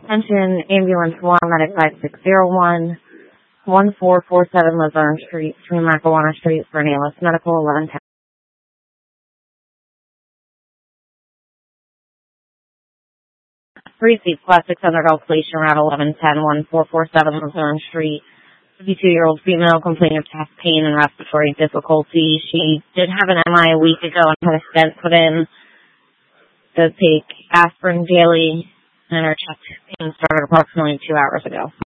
Attention, ambulance 1, medic 5601, 1447 Luzerne Street, between Lackawanna Street, Vernalis Medical, 1110. Receipt, class 600 Elklation Route 1110, 1447 Luzerne Street. 52-year-old female complaining of chest pain and respiratory difficulty. She did have an MI a week ago and had a stent put in. Does take aspirin daily, and her chest pain started approximately 2 hours ago.